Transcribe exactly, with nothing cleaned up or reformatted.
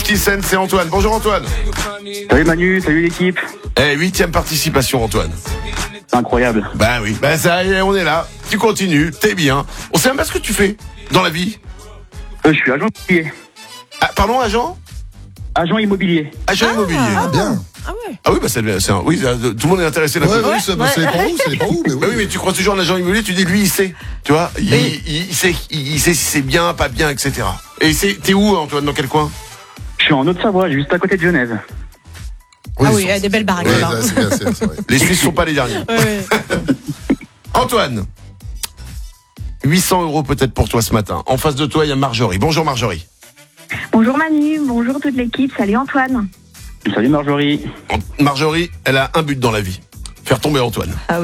fifty Cent, c'est Antoine. Bonjour Antoine. Salut Manu, salut l'équipe. Eh, huitième participation Antoine. C'est incroyable. Ben oui, ben ça y est, on est là. Tu continues, t'es bien. On sait même pas ce que tu fais dans la vie. Euh, je suis agent immobilier. Ah, pardon, agent Agent immobilier. Agent immobilier. Ah, Bien. Ah ouais. Ah oui, bah c'est, c'est un, oui, tout le monde est intéressé Ouais, là-dedans. oui, ça, bah, ça dépend où, ça dépend où, mais oui. Bah oui, mais tu crois toujours en agent immobilier, tu dis lui il sait, tu vois, il, Oui. il, il sait, il, il sait si c'est bien, pas bien, et cetera. Et c'est, t'es où Antoine, dans quel coin? Je suis en Haute-Savoie, juste à côté de Genève. Ah oui, il y ça- a des belles baraques Ouais, là-bas. c'est bien, c'est c'est vrai. Les Suisses sont pas les derniers. Ouais, ouais. Antoine, huit cents euros peut-être pour toi ce matin. En face de toi, il y a Marjorie. Bonjour Marjorie. Bonjour Manu, bonjour toute l'équipe, salut Antoine. Salut Marjorie. Marjorie, elle a un but dans la vie. Faire tomber Antoine.